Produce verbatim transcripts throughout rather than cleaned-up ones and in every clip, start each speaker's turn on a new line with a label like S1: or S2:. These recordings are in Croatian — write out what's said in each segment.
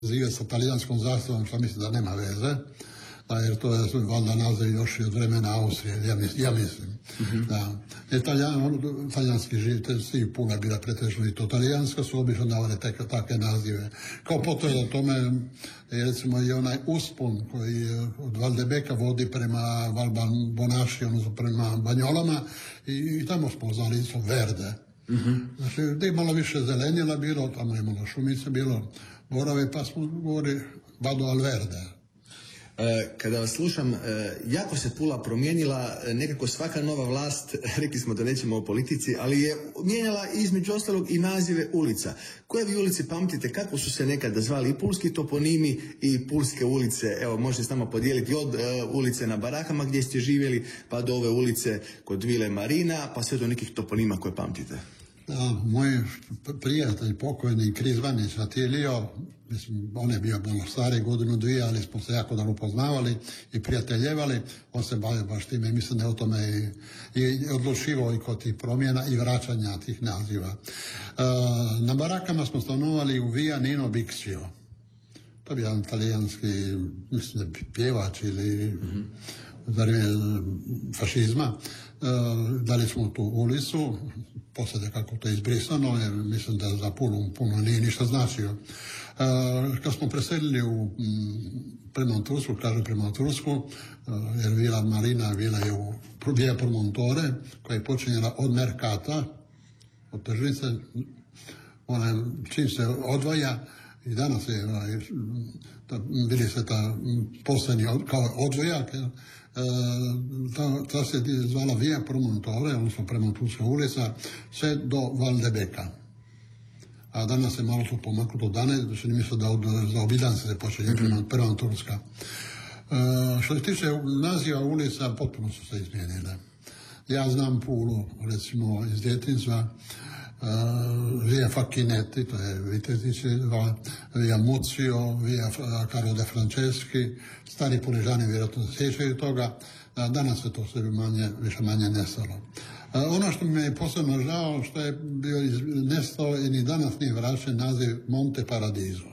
S1: zive sa talijanskom zastavom, što mislim da nema veze, da, jer to je valjda naziv još i od vremena Austrije, ja, mis, ja mislim. Mm-hmm. Da. Italijan, talijanski žitelji, Pula je bila pretežno i to talijanska, su obično davali tek, takve nazive. Kao potvrda tome je recimo i onaj uspon koji od Valdebeka vodi prema Valban Bonaši, odnosno prema Banjolama, i, i tamo smo znali isto Verde. Mm-hmm. Znači, gdje je malo više zelenjela bilo, tamo je malo šumice bilo, borave, pa smo govorili Vado al Verde.
S2: Kada vas slušam, jako se Pula promijenila, nekako svaka nova vlast, rekli smo da nećemo o politici, ali je mijenjala između ostalog i nazive ulica. Koje vi ulice pamtite, kako su se nekada zvali i pulski toponimi i pulske ulice? Evo, možete s nama podijeliti od uh, ulice na Barakama gdje ste živjeli, pa do ove ulice kod Vile Marina, pa sve do nekih toponima koje pamtite.
S1: Da, moj prijatelj pokojni Krizvanić Atilio, mislim, on je bio malo stari, godinu dvije, ali smo se jako dobro poznavali i prijateljevali. On se bavio baš time i mislim da je o tome i, i odlučivao i kod tih promjena i vraćanja tih naziva. E, na Barakama smo stanovali u Via Nino Bixio. To bi jedan talijanski, mislim, pjevač ili mm-hmm. za vrijeme fašizma. E, dali smo tu ulicu, poslije kako to je izbrisano, jer mislim da za Pulu puno nije ništa značio. E, kad smo preselili u, m, prema Tursku, kažem prema Tursku, e, jer Vila Marina bila je u Via Promontore, koja je počinjela od Merkata, od tržnice, ona čim se odvaja, i danas je, ta, vidi se ta posljednji kao odvojak, e, ta, ta se zvala Via Promontore, odnosno prema Turska ulica, sve do Valdebeka. A danas je malo to pomaknuto danas, da se ne misle da od, za obidan se počinje prema, prema Turska. E, što se tiče naziva ulica, potpuno su se izmijenile. Ja znam Pulu, recimo, iz djetinjstva, Uh, Via Facchinetti, to je Vitezićeva, Via Muzio, Via Carlo de Franceschi, stari Puližani vjerojatno se sjećaju toga, uh, danas se to sve manje, više manje nestalo. Uh, ono što mi je posebno žao, što je bio nestao i ni danas nije vraćen naziv Monte Paradiso.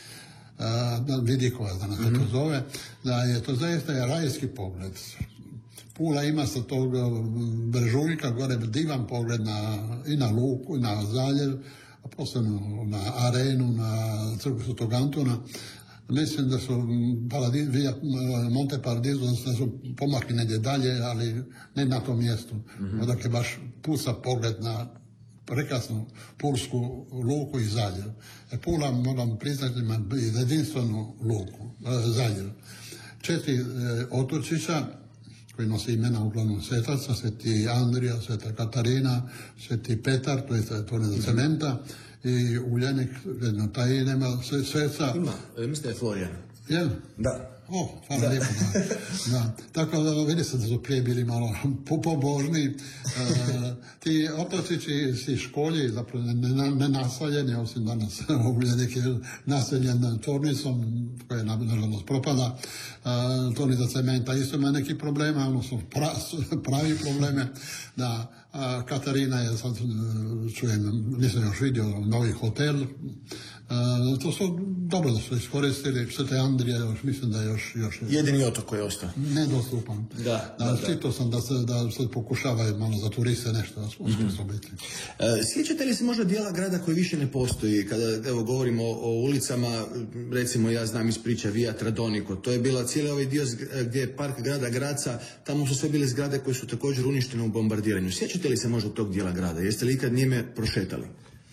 S1: Uh, Vidikovac danas se mm-hmm. to zove, da je to zaista je rajski pogled. Pula ima sa tog Brežuljka gore divan pogled na, i na luku, i na zaljev, a posebno na arenu, na crkvu Svetog Antuna. Mislim da su Paradiz, via Monte Paradiso, da su pomakli negdje dalje, ali ne na tom mjestu. Mm-hmm. Odakle baš puca pogled na prekrasnu pulsku luku i zaljev. E, Pula, moram priznati, ima jedinstvenu luku, zaljev. Četiri e, otočića, koji nosi imena uglavnom svetaca, Sveti Andrija, Sveta Katarina, Sveti Petar, to je tvornica za cementa, i Uljenik, jedno taj nema sveca.
S2: Ima, mislim da je Florijan.
S1: Je?
S2: Da.
S1: O, hvala lijepo, da. da. Tako da vidi se da su prije bili malo pobožni. E, ti otočići si školji, zapravo ne, ne naseljeni, osim danas Uljenik je naseljen tvornicom, koja je nažalost propada. E, tvornica cementa isto ima neki problema, odnosno pra, pravi probleme. Da, a Katarina je, sad čujem, nisam još vidio, novi hotel. Uh, to su dobro da su iskoristili. Svete Andrije, još mislim da je još... još
S2: jedini otok koji je ostao.
S1: Nedostupan.
S2: Da, da, da.
S1: Čitao sam da se, da se pokušavaju malo za turiste nešto da uskoro mm-hmm. biti.
S2: Uh, sjećate li se možda dijela grada koji više ne postoji? Kada evo govorimo o, o ulicama, recimo ja znam iz priča Via Tradonico, to je bila cijeli ovaj dio gdje je park grada Graca, tamo su sve bile zgrade koje su također uništene u bombardiranju. Sjećate li se možda tog dijela grada? Jeste li ikad njime prošetali?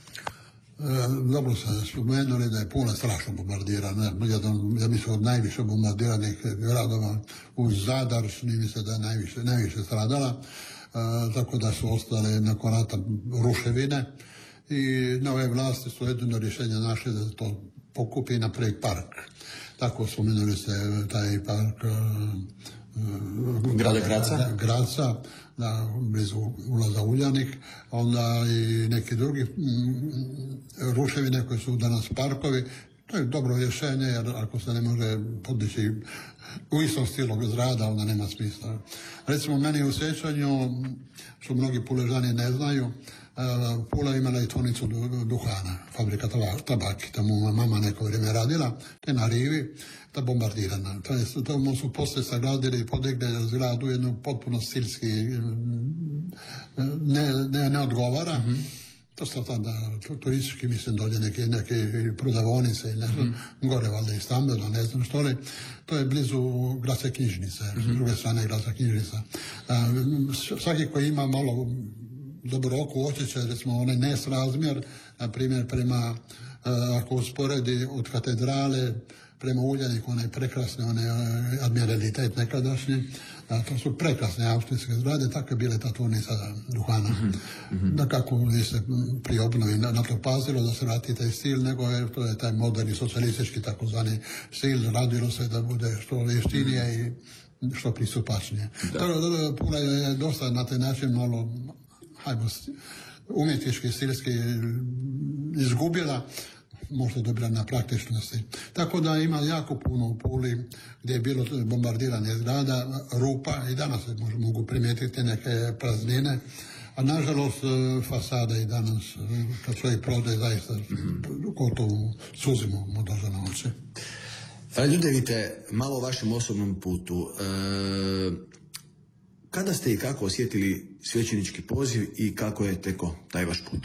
S1: E, dobro ste spomenuli da je Pula strašno bombardirana. Jedan, ja mislim, od najviše bombardiranih gradova uz Zadar, čini mi se da je najviše, najviše stradala. E, tako da su ostale nakon rata ruševine i nove vlasti su jedino rješenje našli da se to pokupi i napravi park. Tako spomenuli ste taj park e,
S2: grada Graca.
S1: Graca, da, blizu ulaza Uljanik, onda i neki drugi m, ruševine koje su danas parkovi. To je dobro rješenje, jer ako se ne može podići u istom stilu zgrada, onda nema smisla. Recimo, meni u sjećanju, što mnogi Puležani ne znaju, Pula imala i tvornicu duhana, fabrika tabaki, tamo mama neko vrijeme radila, te na rivi, ta bombardirana. Tamo su poslije sagradili i podigli zgradu jednu potpuno stilski, ne, ne, ne odgovara. Mm-hmm. To su tada turistički, mislim, dolje neke, neke prodavonice i nešto, mm-hmm. gore valjda i stambeno, ne znam što li. To je blizu gradske knjižnice, mm-hmm. s druge strane gradska knjižnica. A, svaki koji ima malo dobro oko osjećaj, recimo onaj nesrazmjer, na primjer prema, ako usporedi od katedrale prema Uljaniku, onaj prekrasni, onaj admiralitet nekadašnji, a to su prekrasne austrijske zgrade, tako je bila ta tvornica duhana. Mm-hmm. Da kako se pri obnovi na, na to pazilo da se vrati taj stil, nego je, to je taj moderni socijalistički takozvani stil, radilo se da bude što jeftinije i što pristupačnije. Pula je dosta na taj način malo, hajmo, umjetnički, stilski izgubila, možda dobila na praktičnosti. Tako da ima jako puno u Puli gdje je bilo bombardiranje zgrada, rupa, i danas se mogu primijetiti neke praznine, a nažalost fasada i danas, kad čovjek prodaje, zaista gotovo suzimo mu dođe na oči.
S2: Ljudevite, malo o vašem osobnom putu. E, kada ste i kako osjetili svećenički poziv i kako je teko taj vaš put?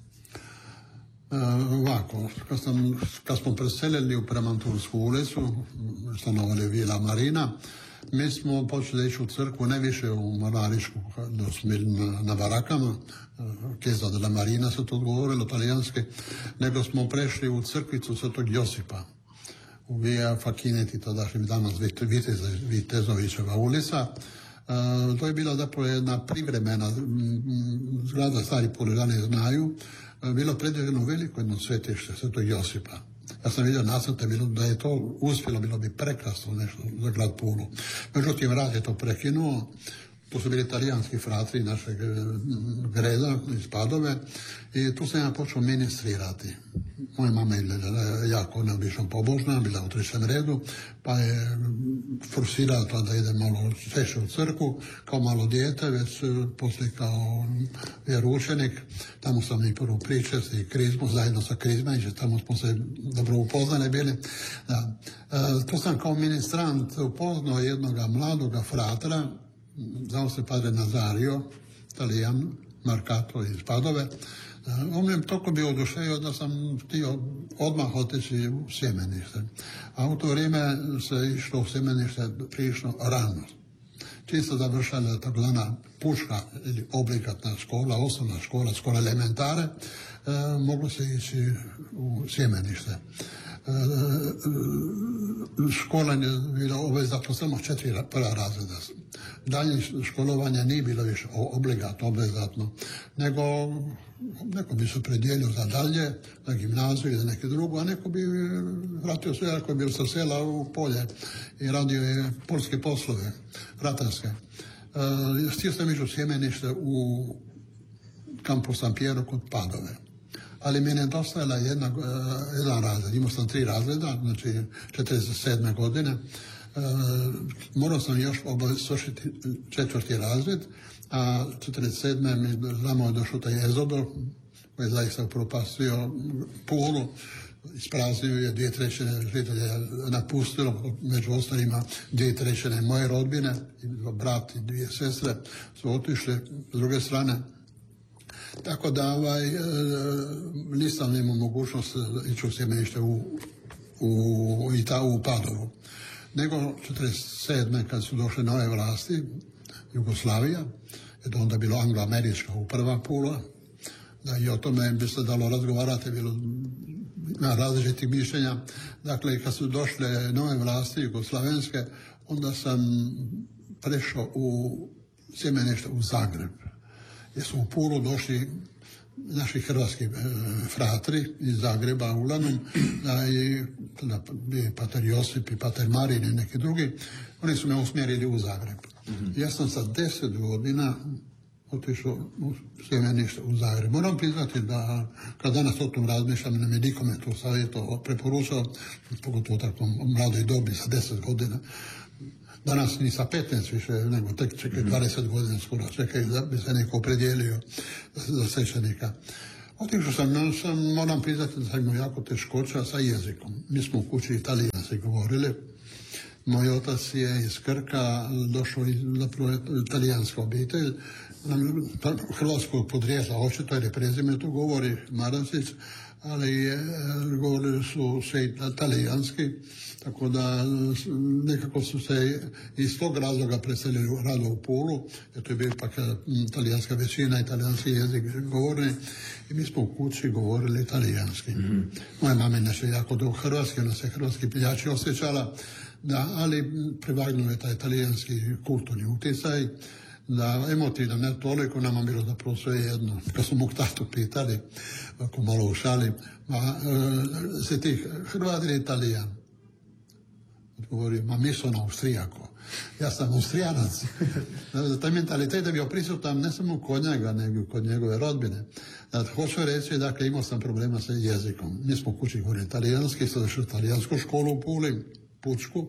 S1: Uh, ovako, kad, sam, kad smo preselili u Premantursku ulicu, stanovali Vila Marina, mi smo počeli ići u crkvu, ne više u Mararišku, da smo bili na, na barakama, Chiesa della Marina se to govorilo, talijanski, nego smo prešli u crkvicu Svetog Josipa, u Via Fakineti, tadašnjim danas Vitezovićeva ulica. Uh, to je bila zapravo jedna privremena zgrada, stari Puližani znaju, bilo predviđeno veliko jedno svetište Svetog Josipa. Ja sam vidio nacrte, bilo da je to uspjelo, bilo bi prekrasno nešto za grad Pulu. Međutim, rad je to prekinuo. To su bili talijanski fratri našeg greda iz Padove i tu sam ja počeo ministrirati. Moja mama je jako neobično pobožna, bila u trećem redu, pa je forsirala to da ide malo češće u crkvu, kao malo dijete, već poslije kao vjeroučenik. Tamo sam i prvo pričest i krizmu, zajedno sa krizmanićem, tamo smo se dobro upoznali bili. Da. E, to sam kao ministrant upoznao jednoga mladoga fratra, zvao se padre Nazario, Talijan, Marcato iz Padove. On mi je toliko bio oduševio da sam htio odmah otići u sjemenište. A u to vrijeme se išlo u sjemenište prilično rano. Čisto završala takozvana puška ili obligatna škola, osnovna škola, škola elementare, e, moglo se ići u sjemenište. E, školanje je bilo obvezatno samo četiri prva razreda. Dalje školovanje nije bilo više obligatno, obvezatno, nego neko bi se predijelio za dalje, na gimnaziju ili neke drugo, a neko bi vratio se, ako je bio sa sela u polje i radio je polske poslove, ratarske. E, htio sam ići u sjemenište u kampu San Piero kod Padove. Ali mi je nedostajala jedna, uh, jedan razred. Imao sam tri razreda, znači četrdeset sedme godine. Uh, morao sam još svršiti četvrti razred, a četrdeset sedme mi znamo je došao taj Ezodo, koji je zaista upropastio Pulu, ispraznio je, dvije trećine žitelja napustilo, među ostalima dvije trećine moje rodbine, brat i dvije sestre su otišli s druge strane. Tako da ovaj, e, nisam imao mogućnost ići u sjemenište u, u, i ta, u Padovu. Nego četrdeset sedme kad su došle nove vlasti, Jugoslavija, je to onda bilo anglo-američka uprava Pula, da i o tome bi se dalo razgovarati, bilo na različitih mišljenja. Dakle, kad su došle nove vlasti jugoslavenske, onda sam prešao u sjemenište u Zagreb. Jer su u Pulu došli naši hrvatski e, fratri iz Zagreba uglavnom, da i da, pater Josip i pater Marin i neki drugi, oni su me usmjerili u Zagreb. Mm-hmm. Ja sam sa deset godina otišao u sjemenište u Zagreb. Moram priznati da kad danas o tom razmišljam, ne mi nikome to savjeto preporučao, pogotovo u takvom mladoj dobi sa deset godina, Danas ni sa petnaest više, nego tek čekaj dvadeset godina skoro, čekaj da bi se neko opredijelio za svećenika. Otišao sam, sam, moram priznati da sam imao jako teškoća sa jezikom. Mi smo u kući italijanski govorili. Moj otac je iz Krka, došao iz zapravo italijanska obitelj, hrvatskog podrijetla, očito jer je prezime tu govori Marasić, ali je, govorili su sve italijanski, tako da nekako su se iz tog razloga preselili rado u Pulu, jer to je bio ipak italijanska većina, italijanski jezik govorili, i mi smo u kući govorili italijanski. Mm-hmm. Moja mama je jako dobro hrvatski, ona se hrvatski piljači osjećala, da, ali privagnuo je taj italijanski kulturni utjecaj, da emotivno ne toliko, nama bilo zapravo sve jedno. Kad smo mog tatu pitali, ako malo u šali, ma, e, se ti Hrvat ili Italijan? Odgovorio, ma mi sam Austrijako. Ja sam Austrijanac. Taj mentalitet je bio prisutan ne samo kod njega, nego kod njegove rodbine. Dakle, hoću reći, dakle, imao sam problema sa jezikom. Mi smo u kući govorili italijanski, sad došli u italijansku školu u Puli, Pučku,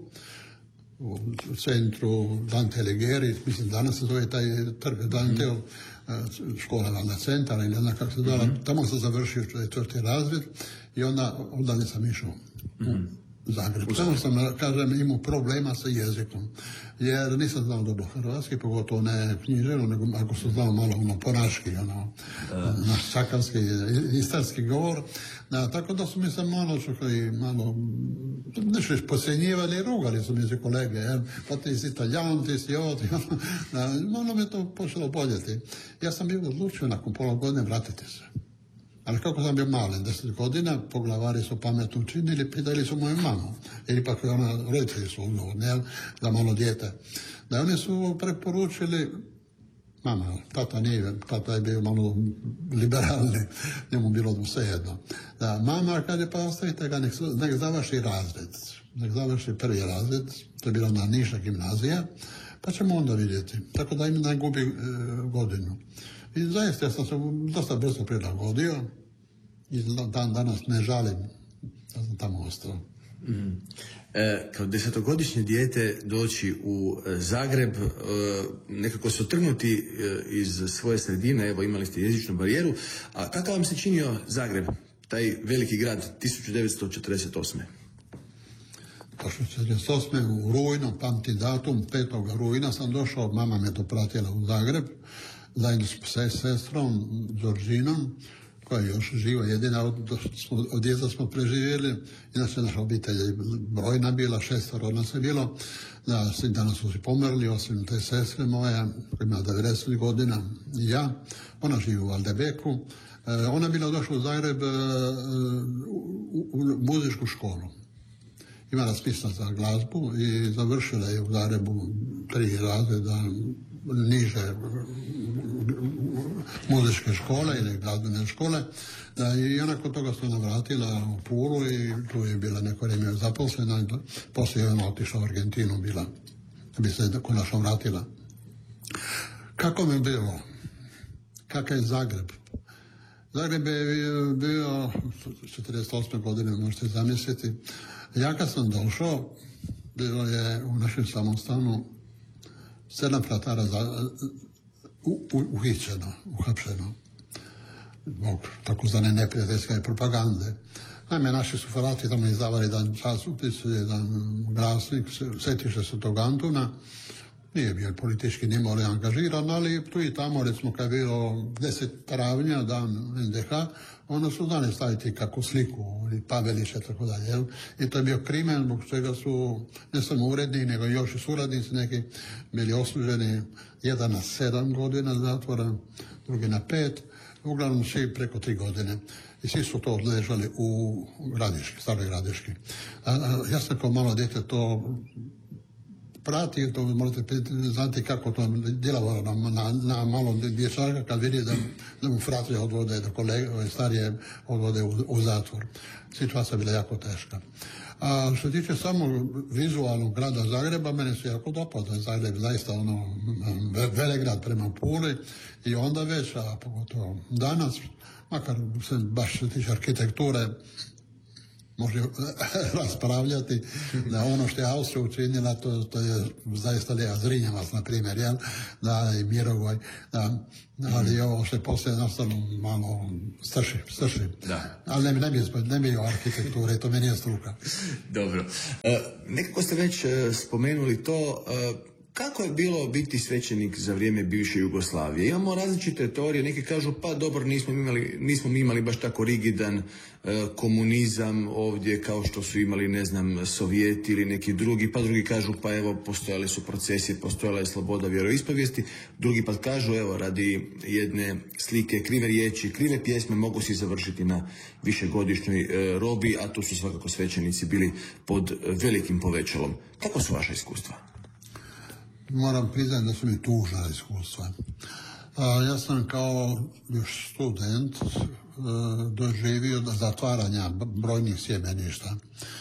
S1: u centru Dante Alighieri, mislim danas se zove taj trg Danteo, mm. škola na centar ili ne znam kako se zvala, mm. tamo sam završio četvrti razred i onda, onda nisam išao mm. u Zagreb. Samo sam, kažem, imao problema sa jezikom, jer nisam znao dobro hrvatski, pogotovo ne književno, nego ako sam znao malo ono ponaški, ono, uh. naš sakarski, istarski govor. Da, tako da su mi se malo čekali, malo, nešto posjenjivali i rugali su mi se kolege, jer, pa ti si Italijan, ti si ovo, ti ono, da, malo mi to počelo boljeti. Ja sam bio odlučio nakon pola godine vratiti se. Ali kako sam bio malen, deset godina, poglavari su pametno učinili, pitali su moju mamu, jer ipak ona, roditelji su odgovorni, jel, za malo dijete. Da oni su preporučili, mama, tata nije, tata je bio malo liberalni, njemu bilo sve jedno. Da, mama kaže, pa ostavite ga, nek, nek završi razred, nek završi prvi razred, to je bila na Niša gimnazija, pa ćemo onda vidjeti. Tako da im ne gubi e, godinu. I zaista sam se dosta brzo prilagodio i dan danas ne žalim da sam tamo ostao.
S2: Mm. E, kao desetogodišnje dijete doći u Zagreb, e, nekako se otrgnuti e, iz svoje sredine, evo imali ste jezičnu barijeru, a kako vam se činio Zagreb, taj veliki grad, tisuću devetsto četrdeset osme?
S1: tisuću devetsto četrdeset osme u rujnu, pamti datum, petog rujna sam došao, mama me to pratila u Zagreb, zajedno s sestrom, Đorđinom, koja je još živa, jedina od, od djeca smo preživjeli, inače naša obitelj je brojna bila, šestoro od nas je bilo, da svi danas su si pomrli, osim te sestre moja, koja ima devedeset godina, i ja, ona živi u Valdebeku, e, ona je bila došla u Zagreb e, u, u muzičku školu. Imala smisla za glazbu i završila je u Zagrebu tri razreda niže muzičke škole ili glazbene škole. Da, i ona kod toga se ona vratila u Pulu i tu je bila neko vrijeme zaposlena. Poslije je ona otišla u Argentinu bila, da bi se konačno vratila. Kako mi je bilo? Kakav je Zagreb? Zagreb je bio četrdeset osme godine, možete zamisliti. Ja kad sam došao, bilo je u našem samostanu sedam fratara za, u, u, uhićeno, uhapšeno, zbog takozvane neprijateljske propagande. Naime, naši su frati tamo izdavali jedan časopis, jedan glasnik, setiše se tog Antuna, nije bio politički ni mali angažiran, ali tu i tamo, recimo, kad je bilo deset travnja, dan en de ha, onda su znali staviti kakvu sliku, ili Pavelića, tako dalje. I to je bio krimen, zbog čega su ne samo uredni, nego još i suradnici neki bili osuđeni, jedan na sedam godina zatvora, drugi na pet, uglavnom svi preko tri godine. I svi su to odležali u Gradiški, staroj Gradiški. A, a, ja sam kao malo djete to prati, to možete znati kako to djelovalo na, na, na malo dječaka kad vidi da, da mu frati odvode, da kolege starije odvode u, u zatvor. Situacija bila jako teška. A što se tiče samo vizualnog grada Zagreba, mene se jako dopada. Zagreb zaista ono velegrad prema Puli i onda već, a pogotovo danas, makar se baš se tiče arhitekture, može raspravljati da ono što je Austrija učinila, to, to je zaista lijeva Zrinjevac, na primjer, jel? Da, i Mirovoj, da, ali ovo što je poslije nastavno malo strši, strši.
S2: Da.
S1: Ali ne, ne, bi, ne bi o arhitekture, to meni je struka.
S2: Dobro. E, nekako ste već e, spomenuli to, e, kako je bilo biti svećenik za vrijeme bivše Jugoslavije? Imamo različite teorije, neki kažu pa dobro, nismo imali, nismo mi imali baš tako rigidan e, komunizam ovdje kao što su imali, ne znam, Sovjeti ili neki drugi, pa drugi kažu pa evo postojale su procesi, postojala je sloboda vjeroispovijesti, drugi pa kažu evo radi jedne slike, krive riječi, krive pjesme mogu si završiti na višegodišnjoj e, robi, a tu su svakako svećenici bili pod velikim povećalom. Kako su vaša iskustva?
S1: Moram priznati da su mi tužna iskustva. A, ja sam kao još student e, doživio do zatvaranja brojnih sjemeništa.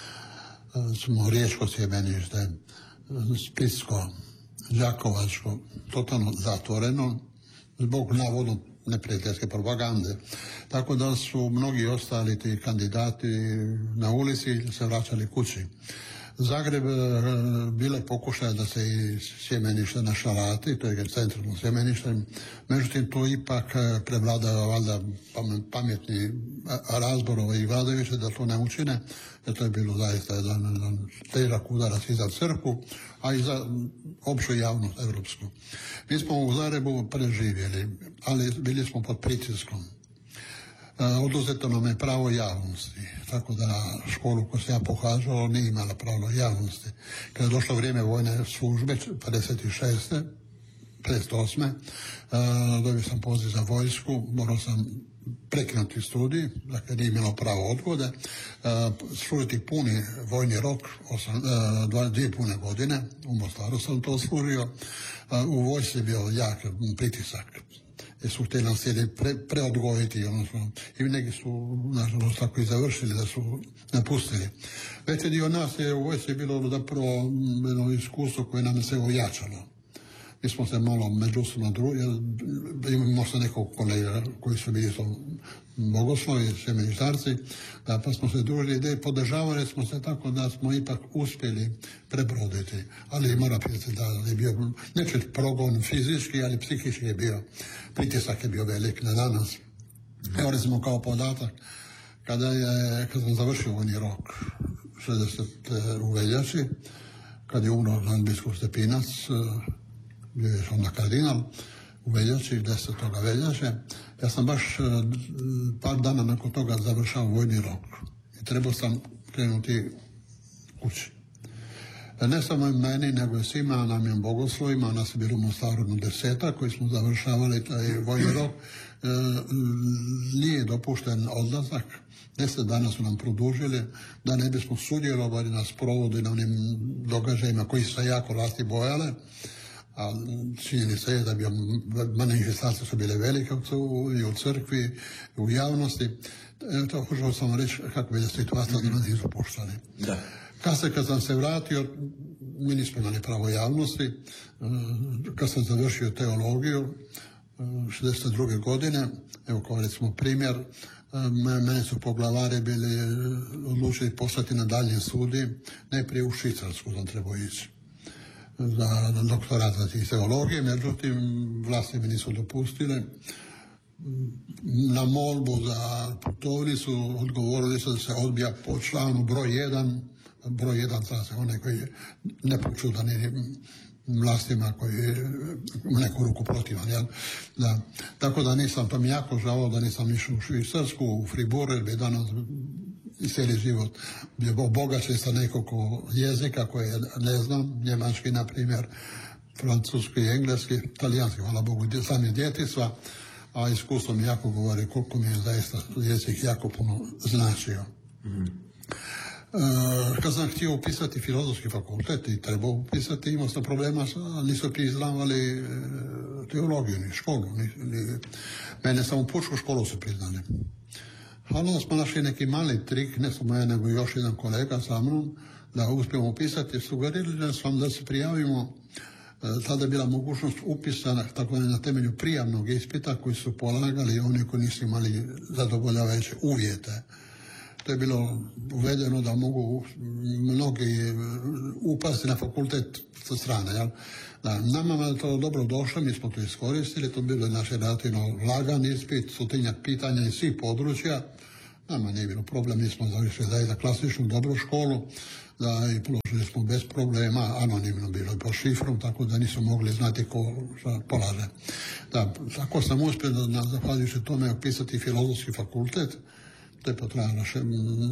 S1: E, smo Riječko sjemenište, Splitsko, Đakovačko, totalno zatvoreno zbog navodno neprijateljske propagande. Tako da su mnogi ostali ti kandidati na ulici se vraćali kući. Zagreb bile pokušaje da se i sjemenište na Šarati, to je centralno sjemenište, međutim to ipak prevladava valjda pametni razborova i vladajuće da to ne učine, jer to je bilo zaista jedan, jedan težak udarac i za crkvu, a i za opću javnost evropsku. Mi smo u Zagrebu preživjeli, ali bili smo pod pritiskom. Oduzeto nam je pravo javnosti, tako da školu koju sam ja pohađao nije imala pravo javnosti. Kada je došlo vrijeme vojne službe, pedeset šeste pedeset osme dobio sam poziv za vojsku, morao sam prekinuti studij, dakle nije imalo pravo odgode, služiti puni vojni rok, osam, dva, dvije pune godine, u Mostaru sam to služio, u vojsci je bio jak pritisak. Jer su htjeli nas pre, preodgojiti, odnosno, i neki su, nažalost, tako i završili, da su napustili. Veći dio nas je u vojsci bilo zapravo jedno iskustvo koje nam se ojačalo. Mi smo se malo međusobno drugi, imamo se nekog kolega koji su bili to bogoslovi, sjemeništarci, pa smo se družili i podržavali smo se tako da smo ipak uspjeli prebroditi. Ali mora pitati da je bio, neće progon fizički, ali psihički je bio, pritisak je bio velik na nas. Evo recimo kao podatak, kada je, kad sam završio vojni rok, šezdesete u veljači, kad je umro biskup Stepinac, bio je onda kardinal, u veljači, desetog veljače, ja sam baš par dana nakon toga završao vojni rok i trebao sam krenuti kući. Ne samo meni, nego i svima nam je bogoslovima, nas je bilo u Mostaru na deseta koji smo završavali taj vojni rok, e, nije dopušten odlazak. Deset dana su nam produžili da ne bismo sudjelovali na sprovodu na onim događajima koji su se jako vlasti bojale. A činjenica je da bi manifestacije su bile velike i u crkvi, i u javnosti. E, to hoćeo sam reći kako je situacija da nas nisu puštali.
S2: Da.
S1: Kasnije kad sam se vratio, mi nismo imali pravo javnosti. Kad sam završio teologiju, šezdeset druge godine, evo kao recimo primjer, mene su poglavari bili odlučili poslati na daljnji studij, najprije u Švicarsku sam trebao ići za doktorat za teologije, međutim vlasti mi nisu dopustile. Na molbu za putovnicu odgovorili su da se odbija po članu broj jedan, broj jedan znači onaj koji je nepočudan vlastima koji je u neku ruku protivan, jel? Da. Tako da nisam, to mi jako žao da nisam išao u Švicarsku, u Fribourg, jer bi danas i cijeli život bio bogaće sa nekoliko jezika koje ne znam, njemački na primjer, francuski, engleski, talijanski, hvala Bogu, sam je djetinjstva, a iskustvo mi jako govori koliko mi je zaista jezik jako puno značio. Mm. E, kad sam htio upisati filozofski fakultet i trebao upisati, imao sam problema, nisu priznavali e, teologiju, ni školu. Ni, ni, mene samo pučku školu su priznali. Ali onda smo našli neki mali trik, ne samo ja, nego još jedan kolega sa mnom, da uspijemo upisati. Sugerirali sam da se prijavimo. Tada je bila mogućnost upisa tako na temelju prijavnog ispita koji su polagali oni koji nisu imali zadovoljavajuće uvjete. to je bilo uvedeno da mogu mnogi upasti na fakultet sa strane. Jel? Da, nama je to dobro došlo, mi smo to iskoristili, to bilo naše relativno lagan ispit, stotinjak pitanja iz svih područja. Nama nije bilo problem, mi smo završili da je za klasičnu dobru školu, da i položili smo bez problema, anonimno bilo po šifrom, tako da nisu mogli znati ko šta polaže. Da, tako sam uspio da, da zahvaljujući tome upisati filozofski fakultet, to je potrajalo še,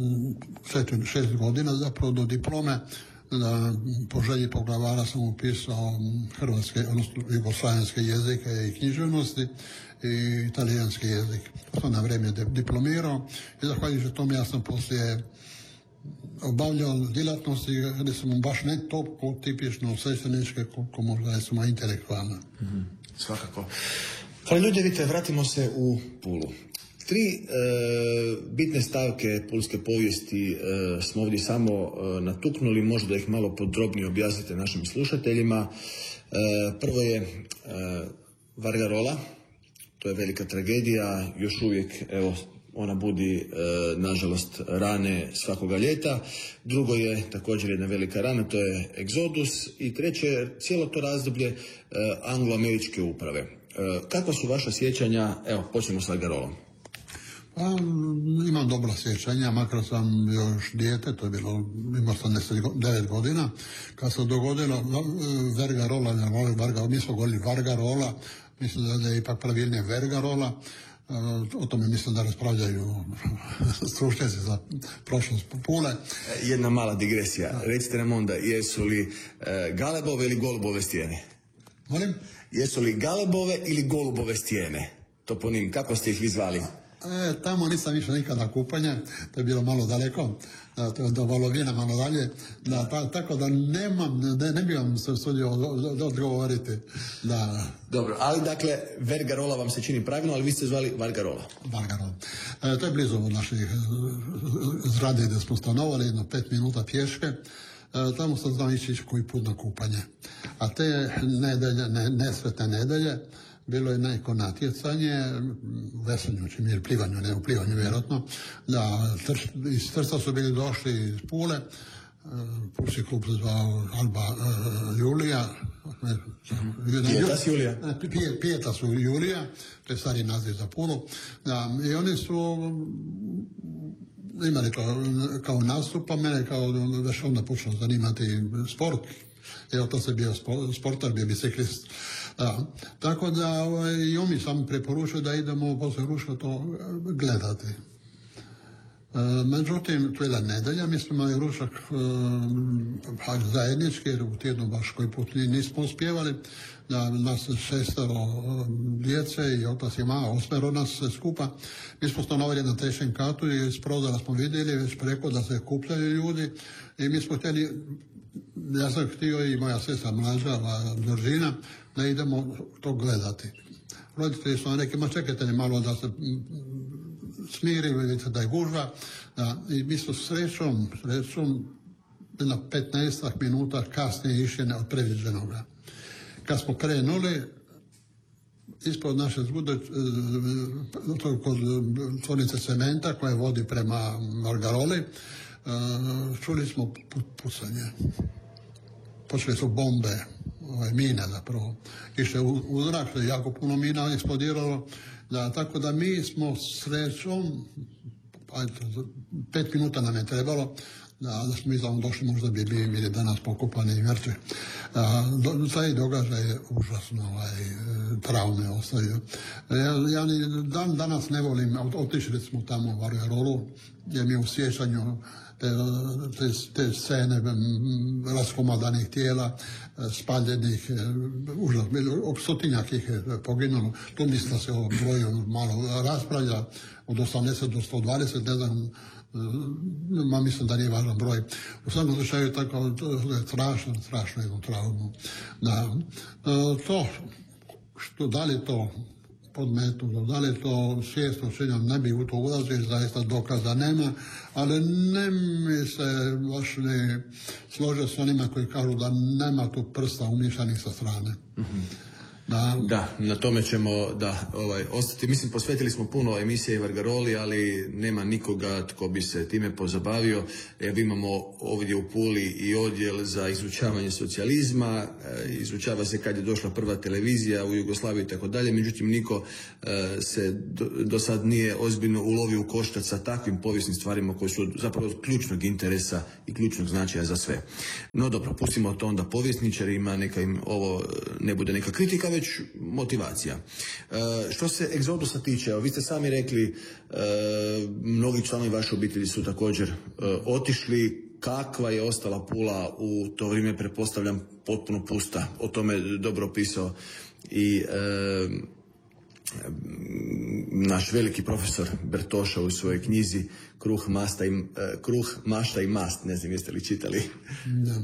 S1: šest, šest godina zapravo do diplome, da po želji poglavara sam upisao hrvatske, odnosno jugoslavenske jezike i književnosti i italijanski jezik. To sam na vrijeme diplomirao i zahvaljujući tome ja sam poslije obavljao djelatnosti gdje sam baš ne toliko tipično svešteničke koliko možda je samo intelektualna.
S2: Mm-hmm. Svakako. Ali ljudi, vidite, vratimo se u Pulu. Tri e, bitne stavke pulske povijesti e, smo ovdje samo e, natuknuli, možda ih malo podrobnije objasnite našim slušateljima. E, prvo je e, Vargarola, to je velika tragedija, još uvijek evo ona budi e, nažalost rane svakoga ljeta. Drugo je također jedna velika rana, to je Egzodus. I treće je cijelo to razdoblje e, anglo-američke uprave. E, kakva su vaša sjećanja? Evo, počnemo s Vargarolom.
S1: Pa, imam dobra sjećanja, makar sam još dijete, to je bilo, imao sam devet godina, kad se dogodilo Vargarola, Varga, mi smo govorili Vargarola, mislim da je ipak pravilnije Vargarola, o tome mislim da raspravljaju stručnjaci za prošlost Pule.
S2: Jedna mala digresija, da. Recite nam onda, jesu li e, Galebove ili Golubove stijene?
S1: Molim?
S2: Jesu li Galebove ili Golubove stijene? Toponim, kako ste ih vi zvali?
S1: E, tamo nisam išao nikada na kupanje, to je bilo malo daleko, da, to je do Volovina malo dalje, da, ta, tako da nemam, ne, ne bi vam se sudio odgovoriti. Da.
S2: Dobro, ali dakle, Vargarola vam se čini pravilno, ali vi ste zvali Vargarola.
S1: Vargarola. E, to je blizu od naših zgrade gdje smo stanovali, jedno pet minuta pješke. E, tamo sam znao ići koji put na kupanje. A te nedelje, ne, nesretne nedelje, bilo je neko natjecanje u veslanju, čim je plivanju, ne u plivanju vjerojatno, da trš, iz Trsta su bili došli iz Pule, uh, Pulski klub se zvao Alba uh, Julija,
S2: Pijetas Julija.
S1: Pijetas Julija, to je stari naziv za Pulu, da, i oni su imali to kao nastup, a mene kao već onda počeo zanimati sport. Evo, to se bio sportar, bio biciklist. Da. Tako da ovaj, i on mi sam preporučio da idemo poslije Ruška to gledati. E, međutim, to je jedna nedelja, mi smo imali ručak e, zajednički, jer u tjednu baš koji put nismo uspjevali. Da, nas šestero djece i otac i mama, osmero nas sve skupa. Mi smo stanovali na trećem katu i iz prozora smo vidjeli već preko da se kupljaju ljudi i mi smo htjeli, ja sam htio i moja sestra mlađa, Đorđina, da idemo to gledati. Roditelji su nam rekli, ma čekajte li malo da se smiri, vidite da je gužva. Da, i mi smo srećom, srećom, na petnaestak minuta kasnije išli od predviđenoga. Kad smo krenuli, ispod naše zgude, kod tvornice cementa koja vodi prema Vargaroli, čuli smo pucanje. Počeli su bombe, ovaj, mine zapravo. Išle u, u zrak, jako puno mina eksplodiralo. Da, tako da mi smo srećom, ajde, pet minuta nam je trebalo, da, da smo izravno došli, možda bi bili danas pokopani i mrtvi. Do, taj događaj je užasno, ovaj, traume ostaju. Ja, ja dan danas ne volim, otišli smo tamo u Vargarolu, gdje mi u sjećanju te, te, te scene raskomadanih tijela, spaljenih, užas, stotinjak ih je poginulo. Tu mislim da se o broju malo raspravlja, od osamdeset do sto dvadeset, ne znam, ma mislim da nije važan broj. U svakom slučaju tako, to je strašno, strašno jednu traumu. Da, to, što, da li to podmetnuto, da li to svijest učinjam, ne bi u to ulazio, zaista dokaza nema, ali ne mi se baš ne slože s onima koji kažu da nema tu prsta umješanih sa strane. Mm-hmm.
S2: Da. da, na tome ćemo da ovaj, ostati. Mislim, posvetili smo puno emisije Vargaroli, ali nema nikoga tko bi se time pozabavio. Evo, imamo ovdje u Puli i odjel za izučavanje socijalizma, izučava se kad je došla prva televizija u Jugoslaviji i tako dalje, međutim niko e, se do, do sad nije ozbiljno ulovio u koštac sa takvim povijesnim stvarima koji su zapravo od ključnog interesa i ključnog značaja za sve. No dobro, pustimo to onda povjesničarima, neka im ovo ne bude neka kritika, već motivacija. E, što se egzodusa tiče, vi ste sami rekli, e, mnogi članovi vaše obitelji su također e, otišli. Kakva je ostala Pula u to vrijeme, pretpostavljam, potpuno pusta. O tome je dobro opisao i e, naš veliki profesor Bertoša u svojoj knjizi Kruh, masta i, e, Kruh, mašta i mast. Ne znam, jeste li čitali?
S1: Da.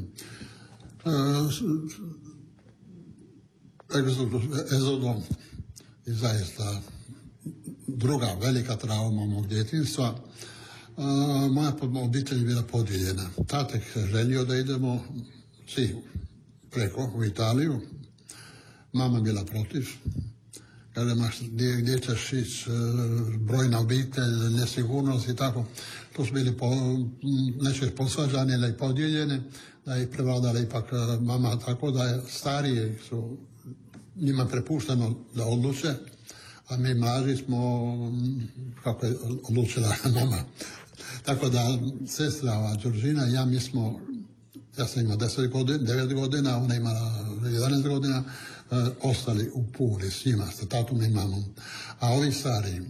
S1: Egzodom je zaista druga velika trauma mog djetinjstva. Moja obitelj je bila podijeljena. Tatek želio da idemo svi preko u Italiju. Mama bila protiv. Kaže, gdje, gdje ćeš ići, brojna obitelj, nesigurnost i tako. To su bili po, neće posvađani ili podijeljeni, da je prevladala ipak mama, tako da je stariji su njima prepušteno da odluče, a mi mlađi smo, kako je odlučila mama. Tako da sestra ova Đorđina i ja, mi smo, ja sam imao deset godina, devet godina, ona imala jedanaest godina, e, ostali u Puli s njima, sa tatom i mamom. A ovi stari, e,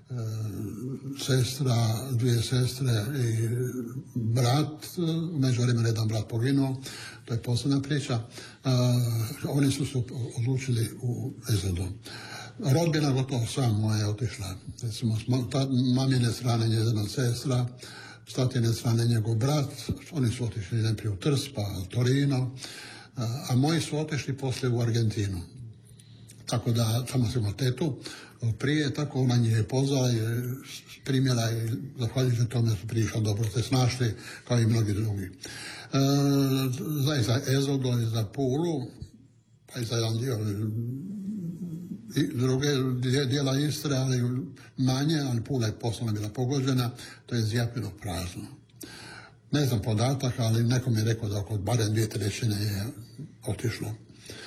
S1: sestra, dvije sestre i brat, među vremena jedan brat poginuo, to je posebna priča, e, oni su se odlučili u Ezodu. Rodbina gotovo sva moja je otišla. Recimo, mamine strane njezina sestra, s tatine strane njegov brat, oni su otišli najprije u Trst, pa Torino, a moji su otišli poslije u Argentinu. Tako da, tamo sam imao tetu prije, tako ona nje je pozvala i primjela i zahvaljujući tome su prišla, dobro ste snašli, kao i mnogi drugi. E, zaista, Ezodo je za Pulu, pa i za jedan dio i druge dijela Istre, ali manje, ali Pula je poslovno bila pogođena, to je zjapilo prazno. Ne znam podatak, ali neko mi je rekao da oko barem dvije trećine je otišlo. E,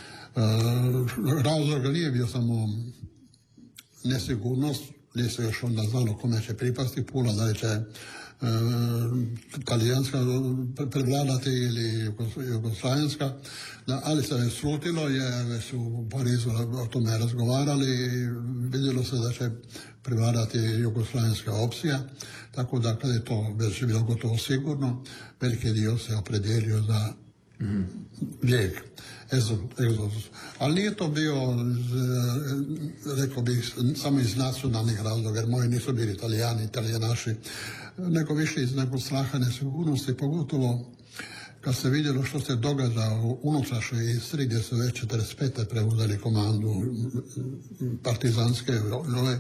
S1: razlog nije bio samo nesigurnost, nije se još onda znalo kome će pripasti Pula, da li će e, talijanska prevladati ili jugoslavenska, ali se je slutilo jer su u Parizu o tome razgovarali i vidjelo se da će prevladati jugoslavenska opcija, tako da kada je to već bilo gotovo sigurno, veliki dio se opredijelio za mm. bijeg, egzodus. Ali nije to bio, rekao bih, samo iz nacionalnih razloga, jer moji nisu bili Italijani, Italijanaši, nego više iz nekog straha nesigurnosti, pogotovo kad se vidjelo što se događa u unutrašnjoj Istri, gdje su već četrdeset pete preuzeli komandu partizanske, ove,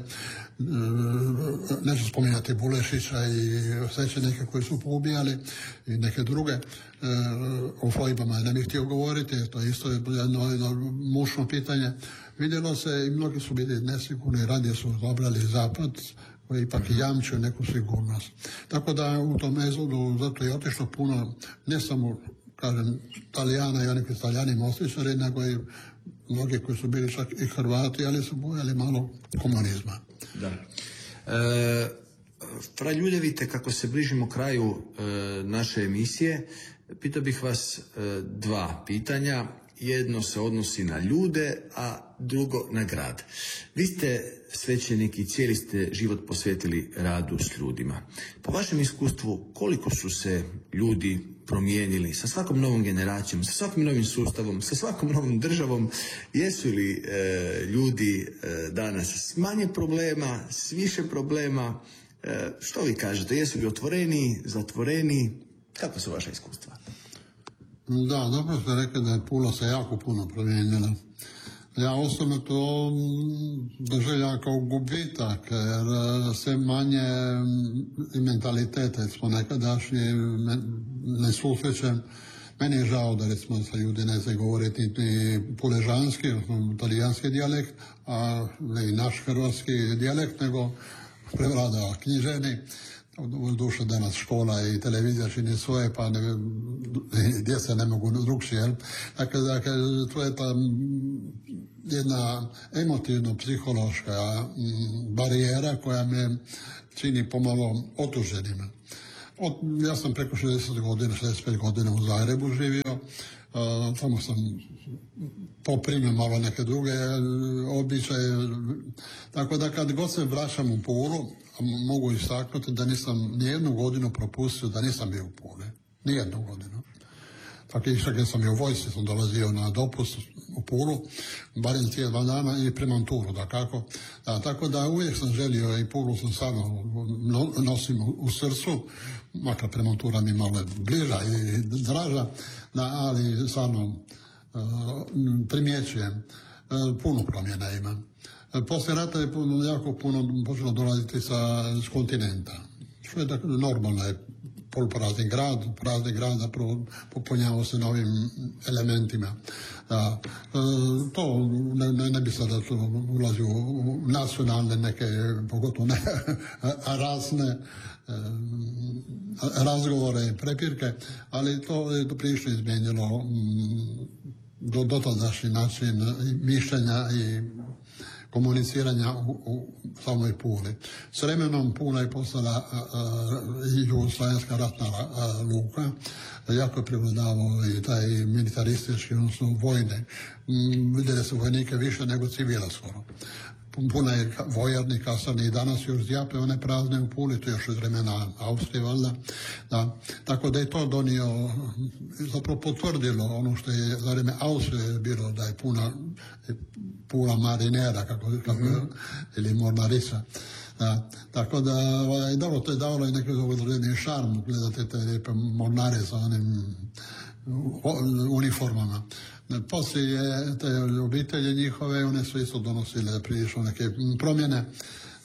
S1: neću spominjati Bulešića i svećenike koji su poubijali i neke druge, o fojbama ne bih htio govoriti, to je isto jedno, jedno mušno pitanje. Vidjelo se i mnogi su bili nesigurni, radije su odabrali zapad, koji ipak jamčio neku sigurnost. Tako da u tom Ezodu zato je otišlo puno, ne samo, kažem, Talijana i oni koji su Talijani mostičari, nego i mnogi koji su bili čak i Hrvati, ali su bojali malo komunizma.
S2: Da. E, Fra Ljuljevite, kako se bližimo kraju e, naše emisije, pitao bih vas e, dva pitanja. Jedno se odnosi na ljude, a drugo na grad. Vi ste svećenik i cijeli ste život posvetili radu s ljudima. Po vašem iskustvu, koliko su se ljudi promijenili sa svakom novom generacijom, sa svakim novim sustavom, sa svakom novom državom? Jesu li e, ljudi e, danas s manje problema, s više problema? E, što vi kažete? Jesu li otvoreni, zatvoreni? Kako su vaša iskustva?
S1: Da, dobro ste rekli da je Pula se jako puno promijenila. Ja osobno to doživljam kao gubitak, jer sve manje i mentalitete smo nekadašnji ne susrećem. Meni je žao da recimo sa ljudi ne znaju govoriti ni puležanski, odnosno talijanski dijalekt, a ne i naš hrvatski dijalekt, nego prevladava književni. U duše danas škola i televizija čini svoje, pa ne, djeca ne mogu drugčije. Dakle, dakle, to je ta jedna emotivno-psihološka barijera koja me čini pomalo otuženima. Od, ja sam preko šezdeset godina, šezdeset pet godina u Zagrebu živio, uh, tamo sam poprimio malo neke druge običaje, tako da kad god se vraćam u Pulu, mogu istaknuti da nisam nijednu godinu propustio da nisam bio u Puli. Nijednu godinu. Tako i kad sam bio u vojsci, sam dolazio na dopust u Pulu, barem cijel dva dana i prema Turu, da kako. Da, tako da uvijek sam želio i Pulu sam samo nosim u, u srcu, makar prema Tura mi malo bliža i draža, da, ali stvarno uh, primjećujem, uh, puno promjena ima. Poslije rata je puno, jako puno počelo dolaziti sa s kontinenta. Što je dakle, normalno je poluprazni grad, prazni grad zapravo popunjavao se novim elementima. Da, to ne, ne, ne bi sada ulazio u nacionalne neke, pogotovo ne rasne razgovore i prepirke, ali to je prilično izmijenilo do, dotadašnji način mišljenja i komuniciranja u, u samoj Puli. S vremenom Pula je postala i jugoslavenska ratna a, luka, jako je prevladavao i taj militaristički, odnosno vojne. Mm, vidjeli su vojnike više nego civila skoro. Puna je vojarni, kasarni i danas još zjape, one prazne u Puli, to još iz vremena Austrije, valjda. Da. Tako da je to donio, zapravo potvrdilo ono što je za vreme Austrije bilo, da je puna, Pula marinera, kako, kako mm-hmm. ili mornarica. Da. Tako da, ovaj, dobro, to je davalo i neki određeni šarm, gledate te lijepe mornare sa onim uniformama. Poslije te obitelje njihove, one su isto donosile prilično neke promjene. E,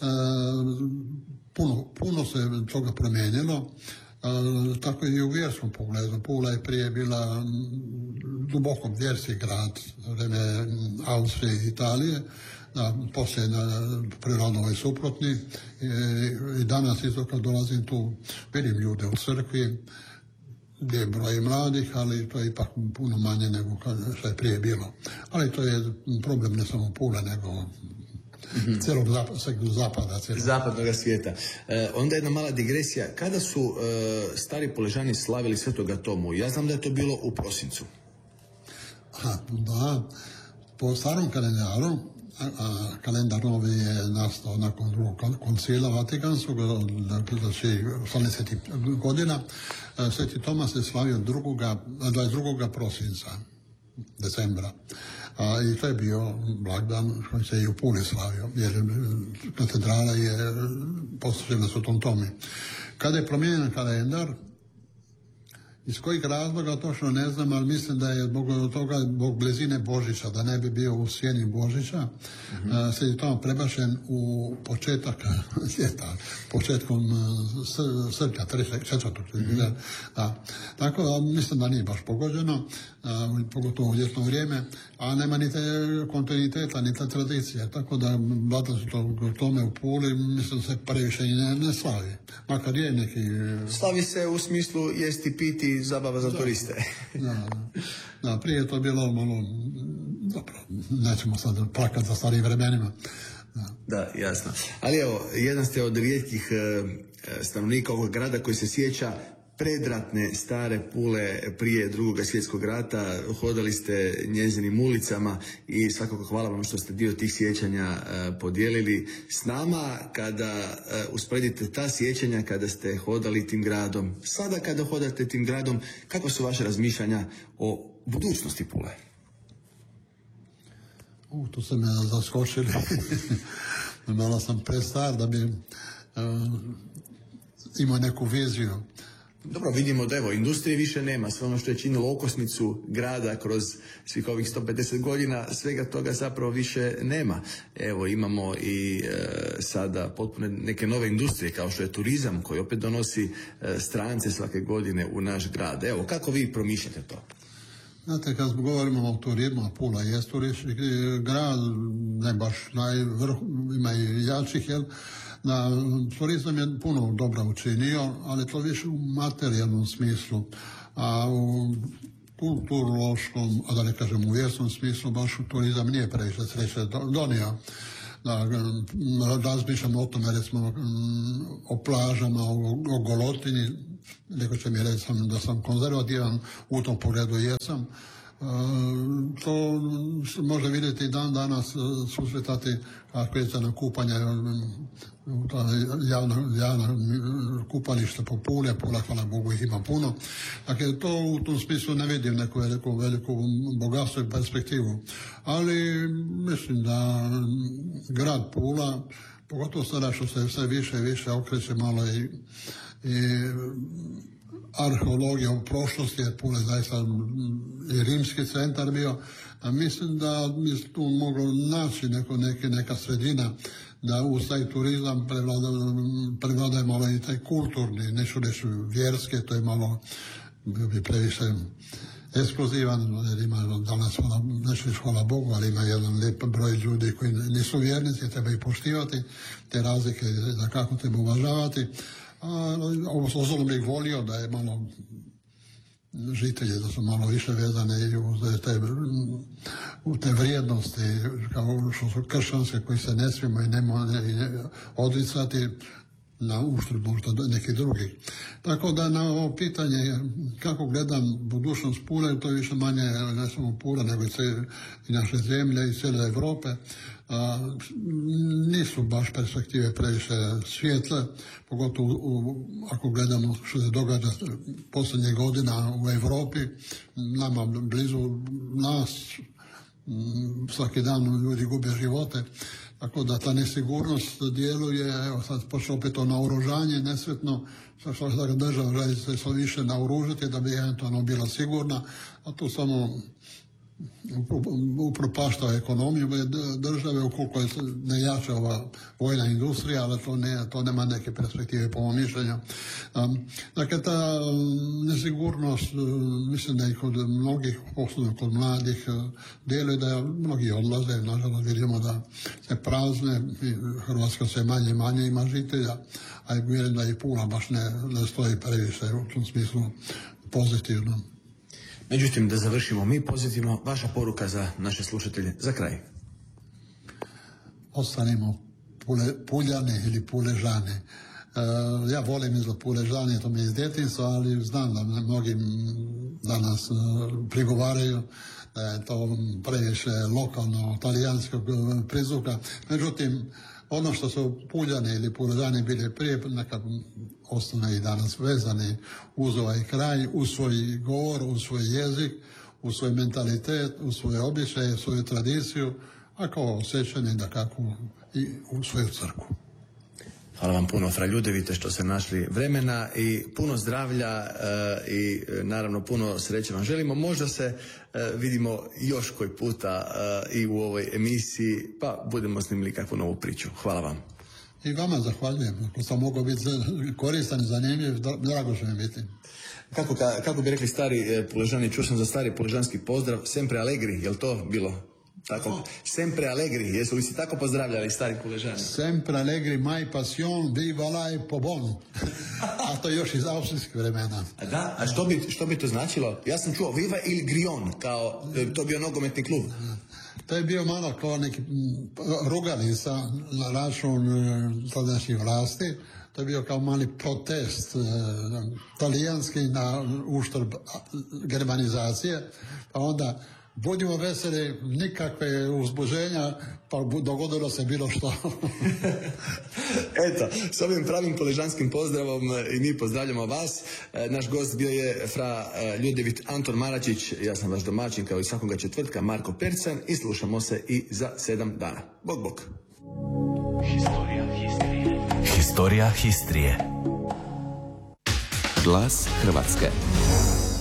S1: puno, puno se toga promijenilo, e, tako i u vjerskom pogledu. Pula je prije bila duboko vjerski grad, vreme Austrije i Italije, da, poslije na prirodno je suprotni. E, I danas isto kad dolazim tu, vidim ljude u crkvi, gdje je broj mladih, ali to je ipak puno manje nego što je prije bilo. Ali to je problem ne samo Pula, nego mm-hmm. cijelog zap, zapada. Cijelog.
S2: Zapadnog svijeta. E, onda jedna mala digresija. Kada su e, stari Puležani slavili Svetoga Tomu? Ja znam da je to bilo u prosincu.
S1: Aha, da, po starom kalendaru, a kalendar novi je nastao nakon drugog koncila Vatikanskog, znači osamdeset godina. Sveti Toma se slavio dvadeset drugog prosinca, decembra. A, i to je bio blagdan koji se i u Puli slavio, jer katedrala je posvećena Svetom Tomi. Kada je promijenjen kalendar, iz kojih razloga točno ne znam, ali mislim da je zbog toga, zbog blizine Božića, da ne bi bio u sjeni Božića, mm-hmm. se je to prebačen u početak ljeta, početkom srpnja, četvrtog Mm-hmm. Da. Tako da mislim da nije baš pogođeno, a, pogotovo u ljetno vrijeme, a nema ni te kontinuiteta, ni te tradicije, tako da blagdan Svetog Tome u Puli, mislim se previše ne, ne slavi. Makar je neki...
S2: Slavi se u smislu jesti, piti, zabava za
S1: da,
S2: turiste.
S1: Da, da. Da, prije je to bilo malo, dobro, nećemo sad plakati za starijim vremenima. Da.
S2: Da, jasno. Ali evo, jedan ste od rijetkih e, stanovnika ovog grada koji se sjeća predratne stare Pule prije drugog svjetskog rata. Hodali ste njezinim ulicama i svakako hvala vam što ste dio tih sjećanja e, podijelili s nama. Kada e, usporedite ta sjećanja kada ste hodali tim gradom, sada kada hodate tim gradom, kako su vaše razmišljanja o budućnosti Pule?
S1: U, tu ste me zaskočili. Malo sam prestar da bi uh, imao neku viziju.
S2: Dobro, vidimo da evo, industrije više nema, sve ono što je činilo okosnicu grada kroz svih ovih sto pedeset godina, svega toga zapravo više nema. Evo, imamo i e, sada potpuno neke nove industrije kao što je turizam koji opet donosi e, strance svake godine u naš grad. Evo, kako vi promišljate to?
S1: Znate, kad govorimo o turizmu, Pula je turistički grad, ne baš najvrh, ima i jačih, jel? Da, turizam je puno dobro učinio, ali to više u materijalnom smislu, a u kulturološkom, a da ne kažem u vjerskom smislu, baš turizam nije previše sreće donio. Da, razmišljam o tome, recimo, o plažama, o, o golotini. Neko će mi reći da sam konzervativan, u tom pogledu jesam. E, to može vidjeti i dan danas susretati kako je na kupanje javno, javno kupalište po Puli, Pula, hvala Bogu, ih ima puno. Dakle, to u tom smislu ne vidim neku veliku, veliku bogatstvo i perspektivu. Ali mislim da grad Pula, pogotovo sada što se sve više i više okreće malo i, i arheologija u prošlosti, jer Pula je zaista i rimski centar bio, a mislim da bi tu moglo naći neko, neke, neka sredina da uz taj turizam prevladaje malo i taj kulturni, neću reći vjerske, to je malo bi previše ekskluzivan, jer ima danas, hvala, neću reći hvala Bogu, ali ima jedan lijep broj ljudi koji nisu vjernici, treba ih poštivati, te razlike da kako treba uvažavati. A osobno bih volio da je malo žitelji, da su malo više vezane i uz te, u te vrijednosti, kao što su kršćanske, koji se ne smijemo i ne možemo odricati na uštrb možda nekih drugih. Tako da na ovo pitanje kako gledam budućnost Pule, to je više manje ne samo Pula, nego i, cijel, i naše zemlje i cijele Europe, a, nisu baš perspektive previše svijetle, pogotovo u, ako gledamo što se događa posljednjih godina u Europi, nama blizu nas, svaki dan ljudi gube živote. Tako da ta nesigurnost djeluje, evo sad počne opet o naoružanje nesretno, što da država želi se sve više naoružiti da bi eventualno bila sigurna, a to samo upropaštava ekonomiju države ukoliko je ne jača ova vojna industrija, ali to, ne, to nema neke perspektive po mom mišljenju. Um, dakle, ta nesigurnost, mislim da i kod mnogih, posebno kod mladih, djeluje da mnogi odlaze, nažalost vidimo da se prazne, Hrvatska sve manje i manje ima žitelja, a i vjerujem da i Pula baš ne, ne stoji previše u tom smislu pozitivno.
S2: Međutim, da završimo mi pozitivno, vaša poruka za naše slušatelje za kraj.
S1: Ostanimo pule, puljani ili puležani. E, ja volim izgled puležani, to mi je iz djetinjstva, ali znam da mnogi danas prigovaraju da je to previše lokalno, talijanskog prizvuka. Međutim, ono što su Puljani ili Puležani bili prije, nekad ostane i danas vezani uz ovaj kraj, uz svoj govor, uz svoj jezik, uz svoj mentalitet, uz svoje običaje, svoju tradiciju, a kao osjećanje da kako i u svoju crkvu.
S2: Hvala vam puno, fra Ljudevite, što ste našli vremena i puno zdravlja e, i e, naravno puno sreće vam želimo. Možda se e, vidimo još koji puta e, i u ovoj emisiji, pa budemo snimili kakvu novu priču. Hvala vam.
S1: I vama zahvaljujem. Ako sam mogao biti koristan i zanimljiv, drago što mi biti.
S2: Kako, ka, kako bi rekli stari e, Puležani, čuo sam za stari puležanski pozdrav, sempre allegri, je li to bilo? Tako, sempre allegri, jesu li si tako pozdravljali stari Puležani?
S1: Sempre allegri, mai passion, viva la e po bon. A to još iz austrijskih vremena.
S2: A da, a što bi, što bi to značilo? Ja sam čuo viva il grion, kao to bio nogometni klub.
S1: To je bio malo kao neki ruganica na račun tadašnjih vlasti. To je bio kao mali protest e, talijanski na uštrb germanizacije. Pa onda budimo veseli, nikakve uzbuženja, pa dogodilo se bilo što.
S2: Eto, s ovim pravim puležanskim pozdravom i mi pozdravljamo vas. Naš gost bio je fra Ljudevit Anton Maračić, ja sam vaš domaćin kao i svakoga četvrtka Marko Percan i slušamo se i za sedam dana. Bog, bog. Historija Histrije.
S3: Historija Histrije. Glas Hrvatske.